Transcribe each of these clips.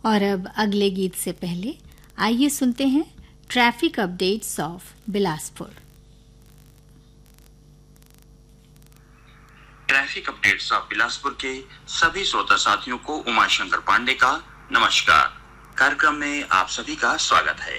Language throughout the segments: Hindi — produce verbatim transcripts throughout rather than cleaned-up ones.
और अब अगले गीत से पहले आइए सुनते हैं traffic updates of Bilaspur. Traffic updates of Bilaspur के सभी श्रोता साथियों को उमाशंकर पांडे का नमस्कार। कार्यक्रम में आप सभी का स्वागत है।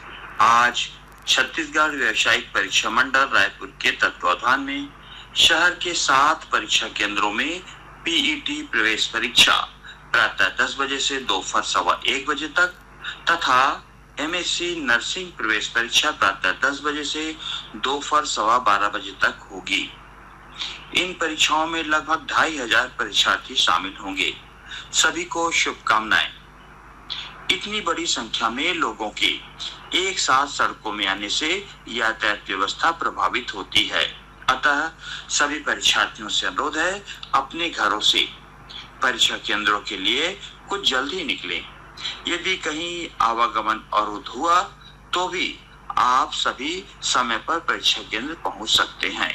आज छत्तीसगढ़ व्यावसायिक परीक्षा मंडल रायपुर के तत्वावधान में शहर के सात परीक्षा केंद्रों में पीईटी प्रवेश परीक्षा प्रातः दस बजे से दोपहर सवा एक बजे तक तथा एमएससी नर्सिंग प्रवेश परीक्षा प्रातः दस बजे से दोपहर सवा बारह बजे तक होगी। इन परीक्षाओं में लगभग ढाई हजार परीक्षार्थी शामिल होंगे। सभी को शुभकामनाएं। इतनी बड़ी संख्या में लोगों के एक साथ सड़कों में आने से यातायात व्यवस्था प्रभावित होती है। अतः सभी परीक्षार्थियों से अनुरोध है, अपने घरों से परीक्षा केंद्रों के लिए कुछ जल्दी निकलें। यदि कहीं आवागमन अवरुद्ध हुआ तो भी आप सभी समय पर परीक्षा केंद्र पहुंच सकते हैं।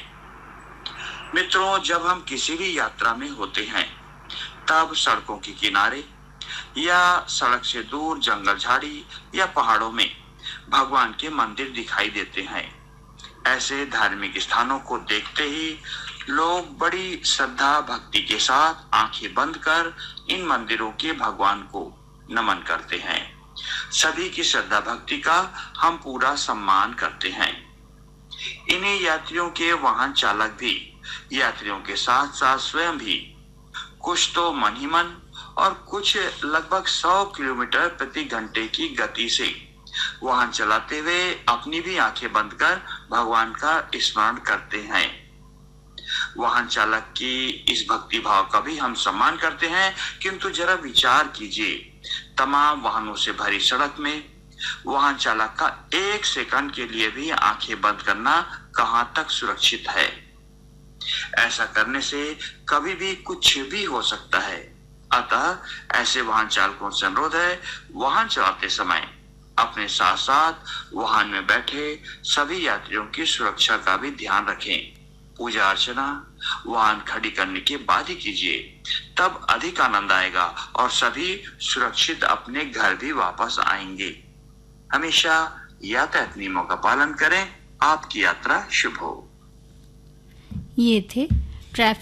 मित्रों, जब हम किसी भी यात्रा में होते हैं तब सड़कों के किनारे या सड़क से दूर जंगल झाड़ी या पहाड़ों में भगवान के मंदिर दिखाई देते हैं। ऐसे धार्मिक स्थानों को देखते ही लोग बड़ी श्रद्धा भक्ति के साथ आंखें बंद कर इन मंदिरों के भगवान को नमन करते हैं। सभी की श्रद्धा भक्ति का हम पूरा सम्मान करते हैं। इन्हीं यात्रियों के वाहन चालक भी यात्रियों के साथ साथ स्वयं भी कुछ तो मन ही मन और कुछ लगभग सौ किलोमीटर प्रति घंटे की गति से वाहन चलाते हुए अपनी भी आंखें बंद कर भगवान का स्मरण करते हैं। वाहन चालक की इस भक्ति भाव का भी हम सम्मान करते हैं, किंतु जरा विचार कीजिए, तमाम वाहनों से भरी सड़क में वाहन चालक का एक सेकंड के लिए भी आंखें बंद करना कहां तक सुरक्षित है। ऐसा करने से कभी भी कुछ भी हो सकता है। अतः ऐसे वाहन चालकों से अनुरोध है, वाहन चलाते समय अपने साथ साथ वाहन में बैठे सभी यात्रियों की सुरक्षा का भी ध्यान रखें। पूजा अर्चना वाहन खड़ी करने के बाद ही कीजिए, तब अधिक आनंद आएगा और सभी सुरक्षित अपने घर भी वापस आएंगे। हमेशा यातायात नियमों का पालन करें। आपकी यात्रा शुभ हो। ये थे ट्रैफिक